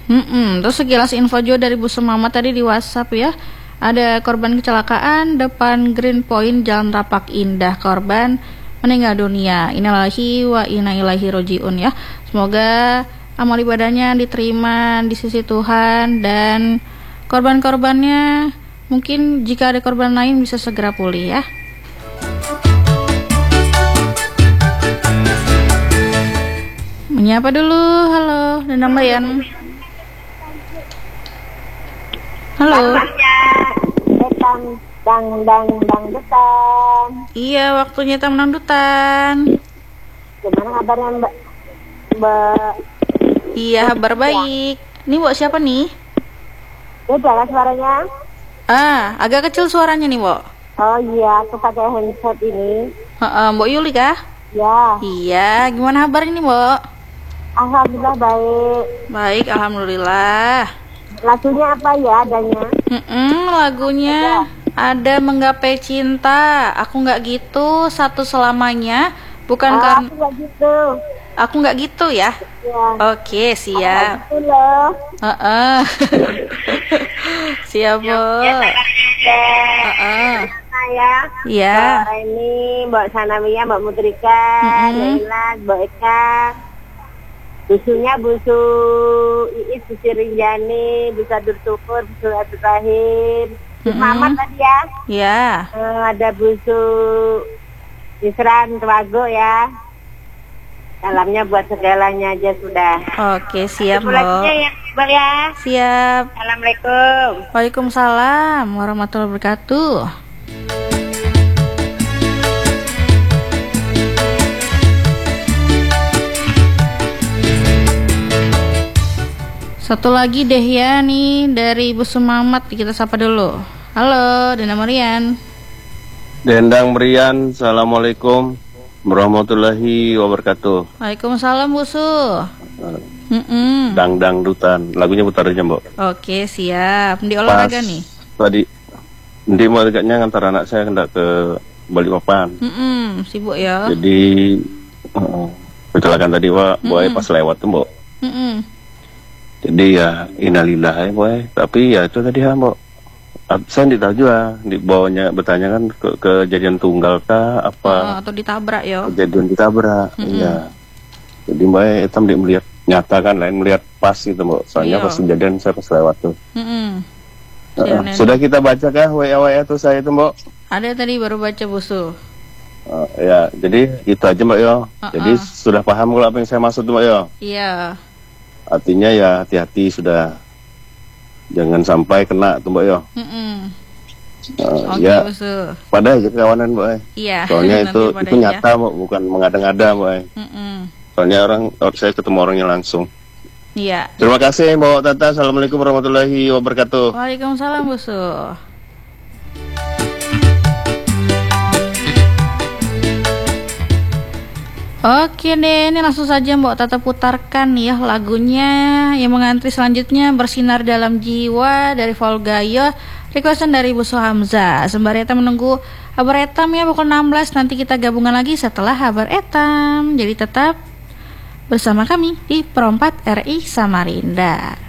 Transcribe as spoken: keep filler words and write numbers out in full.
Mm-mm. Terus sekilas info juga dari Bu Sumama tadi di WhatsApp ya. Ada korban kecelakaan depan Green Point Jalan Rapak Indah, korban meninggal dunia. Innalillahi wa inna ilaihi rojiun ya. Semoga amal ibadahnya diterima di sisi Tuhan dan korban-korbannya mungkin jika ada korban lain bisa segera pulih ya. Menyapa dulu, halo, dan nambayan. Halo. Dang dang dang dangdutan. Iya, waktunya tamu dangdutan. Gimana kabarnya Mbak? Mbak. Iya, kabar baik. Ini Mbok siapa nih? Beda lah suaranya. Ah, agak kecil suaranya nih, Mbok. Oh iya, aku pakai handset ini. Heeh, Mbok Yuli kah? Ya. Iya, gimana kabarnya nih, Mbok? Alhamdulillah baik. Baik, alhamdulillah. Lagunya apa ya adanya? Mm-mm, lagunya ada Menggapai Cinta. Aku nggak gitu, satu selamanya. Bukan Ah, karena aku nggak gitu. aku nggak gitu ya. Ya. Oke, siap. Itu loh. Heeh. Siap, Bu. Heeh. Saya. Iya. Mbak Reni, Mbak Sanawiyah, Mbak Mutrika, Mm-mm. Laila, Mbak Eka. Busunya busu Iis, busu Rinjani, busu Adur Tukur, busu Adur Rahim, busu Mm-mm. Mamat tadi ya. Ya. Eh, ada busu Yusran Tuago ya. Salamnya buat segalanya aja sudah. Oke, siap, Itu Mbok. lagunya ya, Mbak ya. Siap. Assalamualaikum. Waalaikumsalam warahmatullahi wabarakatuh. Satu lagi deh ya nih dari Ibu Sumamat, kita sapa dulu. Halo, Dena Marian. Dendang Merian, Assalamualaikum warahmatullahi wabarakatuh. Waalaikumsalam Bu Su. Mm-mm. Dang dangdutan, lagunya putar aja Mbok. Oke, siap. Di olahraga nih. Tadi, di mau dekatnya ngantar anak saya hendak ke Balikpapan. Mm-mm, sibuk ya. Jadi uh, kecelakaan tadi Pak, boy pas lewat tuh Mbok. Mm-mm. Jadi ya innalillahi boy, tapi ya itu tadi ya Mbok. Saya tidak tahu juga, di bawahnya bertanya kan ke kejadian tunggal kah Oh, apa atau ditabrak ya. kejadian ditabrak. Mm-mm. Iya. Jadi Mbak itu melihat nyata kan, lain melihat pas gitu Mbak. Soalnya Iya. pas kejadian saya pas lewat tuh. Mm-mm. Uh, Siap, Nen. sudah kita baca kah W A W A tuh saya itu Mbak? Ada tadi baru baca Bu Su. Uh, ya, jadi itu aja Mbak yo. Uh-uh. Jadi sudah paham kalau apa yang saya maksud Mbak yo. Iya. Artinya ya hati-hati sudah. Jangan sampai kena tuh Mbak yo. Mm-mm. Uh, Oke, ya, Bu Su. pada aja kawanan Mbak. Iya. Soalnya nanti itu pada itu ya. nyata Mbak, bukan mengada-ngada Mbak. Mm-mm. Soalnya orang saya ketemu orangnya langsung. Iya. Terima kasih Mbak Tata. Assalamualaikum warahmatullahi wabarakatuh. Waalaikumsalam Bu Su. Oke deh, ini langsung saja Mbak Tata putarkan ya lagunya yang mengantri selanjutnya Bersinar Dalam Jiwa dari Volgayo, requestan dari Bu Su Hamzah. Sembari kita menunggu kabar etam ya pukul enam belas, nanti kita gabungan lagi setelah kabar etam. Jadi tetap bersama kami di Perempat R I Samarinda.